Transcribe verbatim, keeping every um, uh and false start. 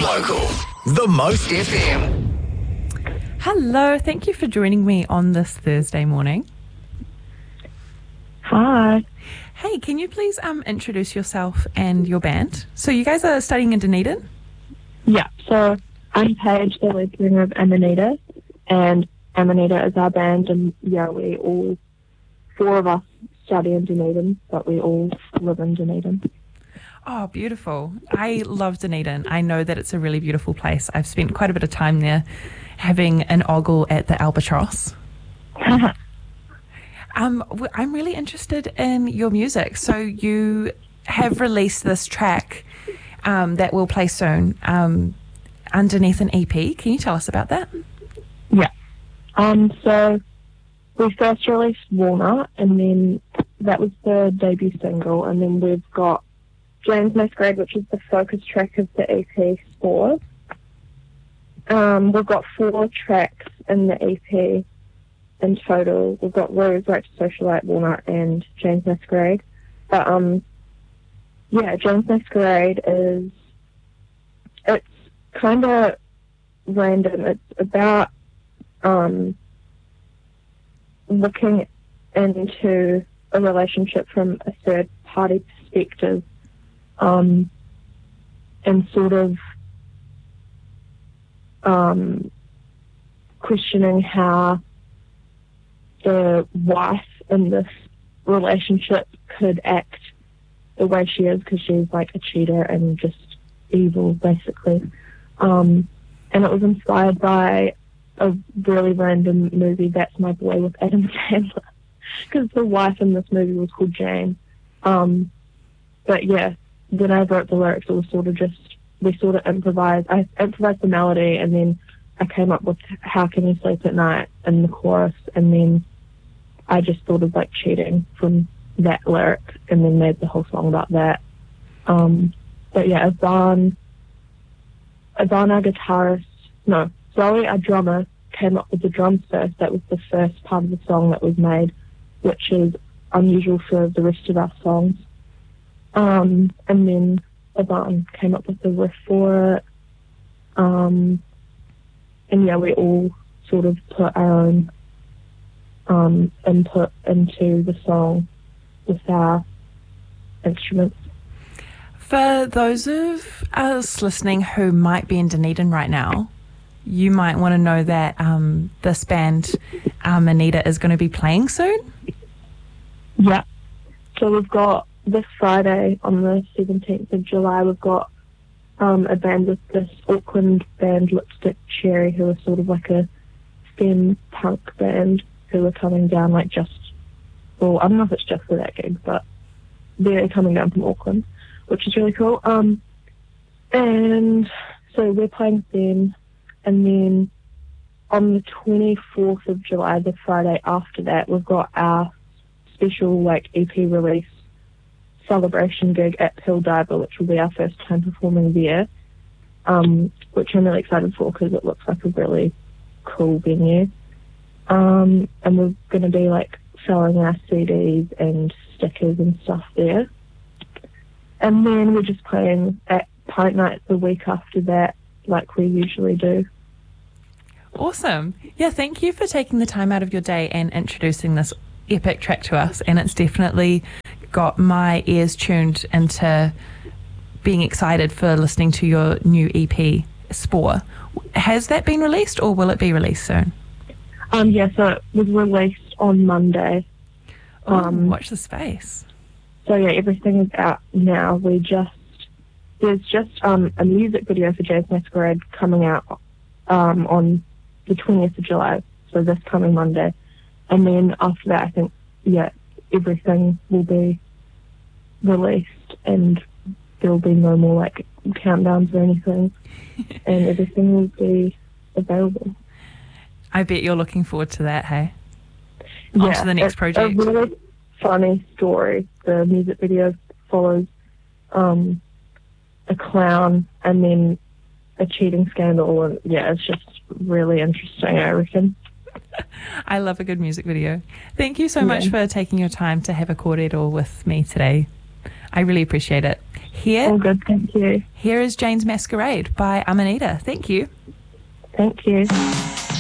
Local, the most F M. Hello, thank you for joining me on this Thursday morning. Hi. Hey, can you please um introduce yourself and your band? So you guys are studying in Dunedin? Yeah, so I'm Paige, the lead singer of Amanita, and Amanita is our band, and yeah, we all, four of us study in Dunedin, but we all live in Dunedin. Oh, beautiful. I love Dunedin. I know that it's a really beautiful place. I've spent quite a bit of time there having an ogle at the Albatross. um, w- I'm really interested in your music. So you have released this track um, that will play soon um, underneath an E P. Can you tell us about that? Yeah. Um. So we first released Walnut, and then that was the debut single, and then we've got Jane's Masquerade, which is the focus track of the E P Spore. Um, we've got four tracks in the E P in total. We've got Rose, Right to Socialite, Walnut, and Jane's Masquerade. But, um, yeah, Jane's Masquerade is, it's kind of random. It's about um, looking into a relationship from a third-party perspective. Um, and sort of um, questioning how the wife in this relationship could act the way she is, because she's like a cheater and just evil, basically. Um, and it was inspired by a really random movie, That's My Boy, with Adam Sandler, because the wife in this movie was called Jane. Um, but yeah, when I wrote the lyrics, it was sort of just, we sort of improvised. I improvised the melody, and then I came up with How Can You Sleep at Night in the chorus, and then I just thought of like cheating from that lyric, and then made the whole song about that. Um, but yeah, Ivan, Ivan, our guitarist, no, Zoe, our drummer, came up with the drums first. That was the first part of the song that was made, which is unusual for the rest of our songs. Um, and then Ivan came up with the riff for it. Um, and yeah, we all sort of put our own um, input into the song with our instruments. For those of us listening who might be in Dunedin right now, you might want to know that um, this band, um, Anita, is going to be playing soon. Yeah. So we've got this Friday on the seventeenth of July, we've got um, a band with this Auckland band, Lipstick Cherry, who are sort of like a femme punk band who are coming down, like just, well, I don't know if it's just for that gig, but they're coming down from Auckland, which is really cool. Um, and so we're playing with them, and then on the twenty-fourth of July, the Friday after that, we've got our special like E P release celebration gig at Pill Diver, which will be our first time performing there, um, which I'm really excited for because it looks like a really cool venue. Um, and we're going to be like selling our C Ds and stickers and stuff there. And then we're just playing at Pint Night the week after that, like we usually do. Awesome. Yeah, thank you for taking the time out of your day and introducing this epic track to us, and it's definitely got my ears tuned into being excited for listening to your new E P, Spore. Has that been released, or will it be released soon? Um, yeah, so it was released on Monday. Oh, um, watch the space. So yeah, everything is out now. We just, there's just um, a music video for Jane's Masquerade coming out um, on the twentieth of July, so this coming Monday. And then after that, I think, yeah, everything will be released, and there'll be no more like countdowns or anything, and everything will be available. I bet you're looking forward to that, hey? On Yeah, to the next it's project. a really funny story. The music video follows um, a clown and then a cheating scandal, and yeah, it's just really interesting, I reckon. I love a good music video. Thank you so Yeah. much for taking your time to have a kōrero with me today. I really appreciate it. Here, All good, thank you. here is Jane's Masquerade by Amanita. Thank you. Thank you.